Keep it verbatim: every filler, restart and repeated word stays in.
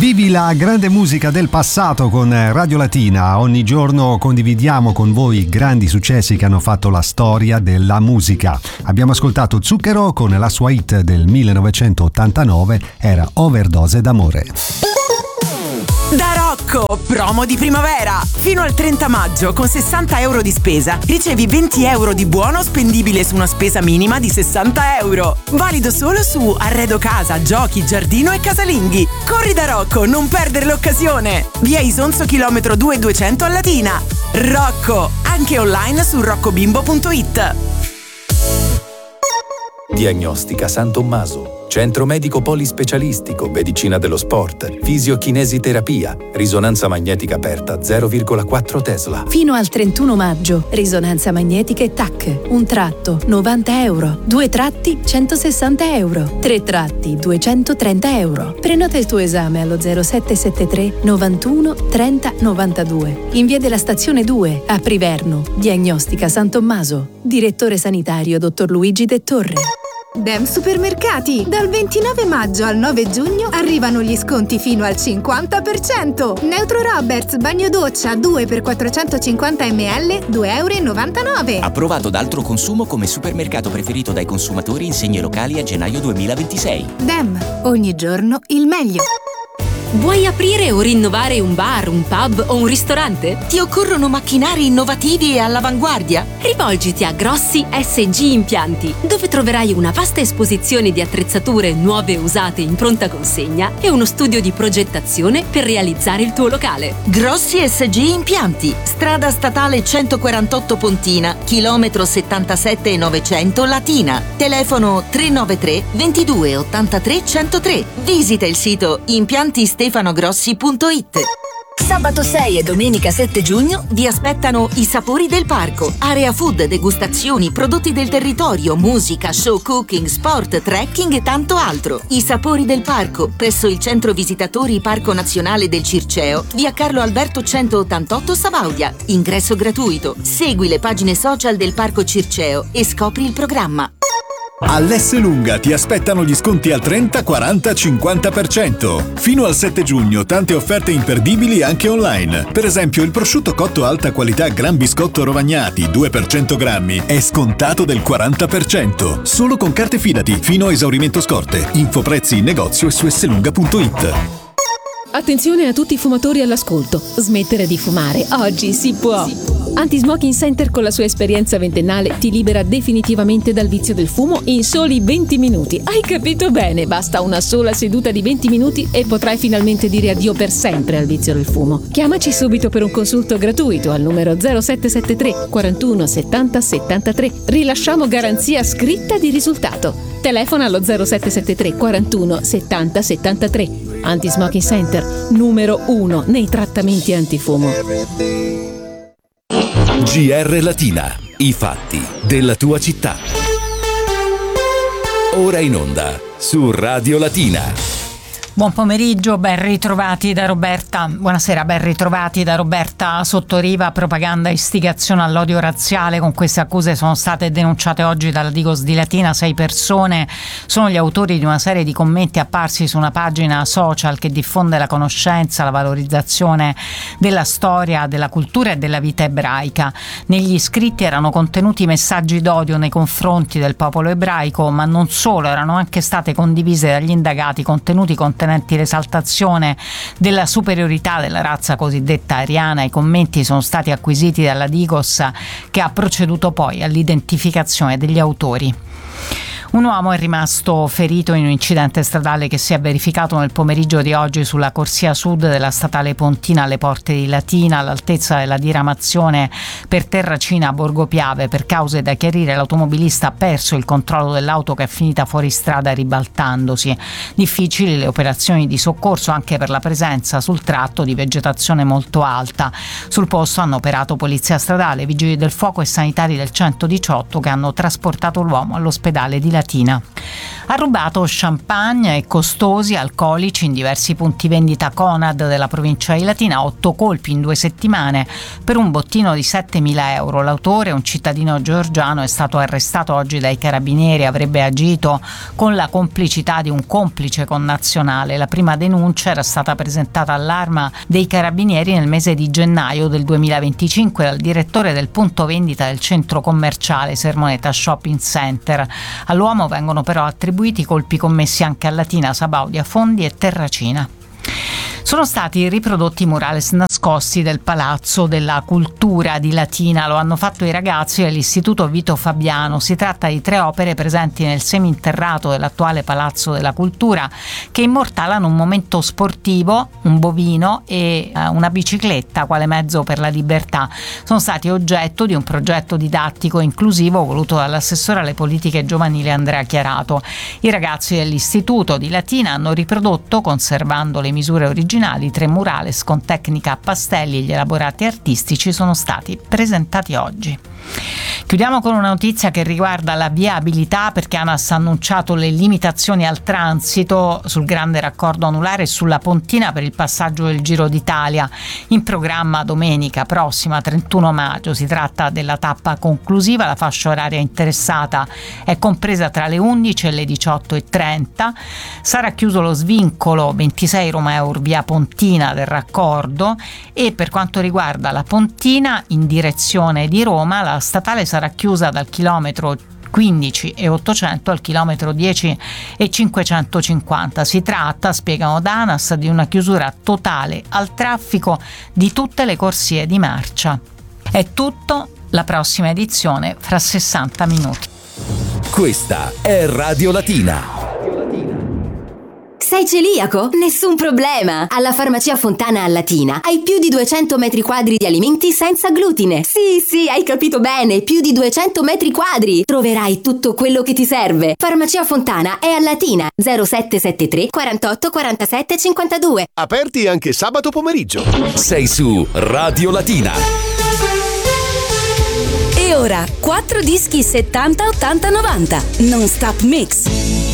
Vivi la grande musica del passato con Radio Latina. Ogni giorno condividiamo con voi grandi successi che hanno fatto la storia della musica. Abbiamo ascoltato Zucchero con la sua hit del millenovecentottantanove, era Overdose d'amore. Da Rocco, promo di primavera! Fino al trenta maggio, con sessanta euro di spesa, ricevi venti euro di buono spendibile su una spesa minima di sessanta euro. Valido solo su arredo casa, giochi, giardino e casalinghi. Corri da Rocco, non perdere l'occasione! Via Isonzo chilometro due duecento a Latina. Rocco, anche online su roccobimbo punto it. Diagnostica San Tommaso. Centro medico polispecialistico, medicina dello sport, fisiochinesiterapia, risonanza magnetica aperta zero virgola quattro Tesla. Fino al trentuno maggio, risonanza magnetica e T A C. Un tratto novanta euro, due tratti centosessanta euro, tre tratti duecentotrenta euro. Prenota il tuo esame allo zero sette sette tre novantuno trenta novantadue. In via della stazione due a Priverno. Diagnostica San Tommaso. Direttore sanitario dottor Luigi De Torre. Dem Supermercati! Dal ventinove maggio al nove giugno arrivano gli sconti fino al cinquanta per cento. Neutro Roberts bagno doccia due per quattrocentocinquanta millilitri, due virgola novantanove euro. Approvato da altro consumo come supermercato preferito dai consumatori in segni locali a gennaio duemilaventisei. Dem, ogni giorno il meglio. Vuoi aprire o rinnovare un bar, un pub o un ristorante? Ti occorrono macchinari innovativi e all'avanguardia? Rivolgiti a Grossi S G Impianti, dove troverai una vasta esposizione di attrezzature nuove e usate in pronta consegna e uno studio di progettazione per realizzare il tuo locale. Grossi S G Impianti, strada statale centoquarantotto Pontina, chilometro settantasette e novecento Latina. Telefono tre nove tre ventidue ottantatré centotré. Visita il sito impianti stefanogrossi punto it. Sabato sei e domenica sette giugno vi aspettano i Sapori del Parco. Area food, degustazioni, prodotti del territorio, musica, show cooking, sport, trekking e tanto altro. I Sapori del Parco, presso il centro visitatori Parco Nazionale del Circeo, via Carlo Alberto centottantotto Sabaudia. Ingresso gratuito. Segui le pagine social del Parco Circeo e scopri il programma. All'Esselunga ti aspettano gli sconti al trenta, quaranta, cinquanta per cento. Fino al sette giugno tante offerte imperdibili anche online. Per esempio il prosciutto cotto alta qualità Gran Biscotto Rovagnati due per cento grammi è scontato del quaranta per cento. Solo con carte Fidati fino a esaurimento scorte. Info prezzi in negozio e su esselunga punto it. Attenzione a tutti i fumatori all'ascolto. Smettere di fumare oggi si può. Anti-Smoking Center con la sua esperienza ventennale ti libera definitivamente dal vizio del fumo in soli venti minuti. Hai capito bene? Basta una sola seduta di venti minuti e potrai finalmente dire addio per sempre al vizio del fumo. Chiamaci subito per un consulto gratuito al numero zero sette sette tre quarantuno settanta settantatré. Rilasciamo garanzia scritta di risultato. Telefona allo zero sette sette tre quarantuno settanta settantatré. Anti-Smoking Center, numero uno nei trattamenti antifumo. G R Latina, i fatti della tua città. Ora in onda su Radio Latina. Buon pomeriggio, ben ritrovati da Roberta. Buonasera, ben ritrovati da Roberta Sottoriva. Propaganda e istigazione all'odio razziale. Con queste accuse sono state denunciate oggi dalla Digos di Latina sei persone. Sono gli autori di una serie di commenti apparsi su una pagina social che diffonde la conoscenza, la valorizzazione della storia, della cultura e della vita ebraica. Negli scritti erano contenuti messaggi d'odio nei confronti del popolo ebraico, ma non solo, erano anche state condivise dagli indagati contenuti contenenti l'esaltazione della superiorità della razza cosiddetta ariana. I commenti sono stati acquisiti dalla Digos, che ha proceduto poi all'identificazione degli autori. Un uomo è rimasto ferito in un incidente stradale che si è verificato nel pomeriggio di oggi sulla corsia sud della statale Pontina alle porte di Latina, all'altezza della diramazione per Terracina a Borgo Piave. Per cause da chiarire, l'automobilista ha perso il controllo dell'auto che è finita fuori strada ribaltandosi. Difficili le operazioni di soccorso anche per la presenza sul tratto di vegetazione molto alta. Sul posto hanno operato polizia stradale, vigili del fuoco e sanitari del centodiciotto che hanno trasportato l'uomo all'ospedale di Latina. Ha rubato champagne e costosi alcolici in diversi punti vendita Conad della provincia di Latina, otto colpi in due settimane per un bottino di settemila euro. L'autore, un cittadino georgiano, è stato arrestato oggi dai carabinieri, avrebbe agito con la complicità di un complice connazionale. La prima denuncia era stata presentata all'Arma dei carabinieri nel mese di gennaio del duemilaventicinque dal direttore del punto vendita del centro commerciale Sermoneta Shopping Center. All'uomo vengono però attribuiti colpi commessi anche a Latina, Sabaudia, Fondi e Terracina. Sono stati riprodotti i murales nascosti del Palazzo della Cultura di Latina. Lo hanno fatto i ragazzi dell'Istituto Vito Fabiano. Si tratta di tre opere presenti nel seminterrato dell'attuale Palazzo della Cultura che immortalano un momento sportivo, un bovino e eh, una bicicletta quale mezzo per la libertà. Sono stati oggetto di un progetto didattico inclusivo voluto dall'assessore alle politiche giovanili Andrea Chiarato. I ragazzi dell'Istituto di Latina hanno riprodotto, conservando le misure originali, tre murales con tecnica a pastelli e gli elaborati artistici sono stati presentati oggi. Chiudiamo con una notizia che riguarda la viabilità, perché ANAS ha annunciato le limitazioni al transito sul grande raccordo anulare e sulla Pontina per il passaggio del Giro d'Italia in programma domenica prossima trentuno maggio. Si tratta della tappa conclusiva. La fascia oraria interessata è compresa tra le undici e le diciotto e trenta. Sarà chiuso lo svincolo ventisei Roma Eur via Pontina del raccordo e per quanto riguarda la Pontina in direzione di Roma la statale sarà chiusa dal chilometro quindici e ottocento al chilometro dieci e cinquecentocinquanta. Si tratta, spiegano da ANAS, di una chiusura totale al traffico di tutte le corsie di marcia. È tutto, la prossima edizione fra sessanta minuti. Questa è Radio Latina. Sei celiaco? Nessun problema! Alla Farmacia Fontana a Latina hai più di duecento metri quadri di alimenti senza glutine. Sì, sì, hai capito bene, più di duecento metri quadri! Troverai tutto quello che ti serve. Farmacia Fontana è a Latina, zero sette sette tre quarantotto quarantasette cinquantadue. Aperti anche sabato pomeriggio. Sei su Radio Latina. E ora, quattro dischi settanta ottanta novanta. Non Stop Mix.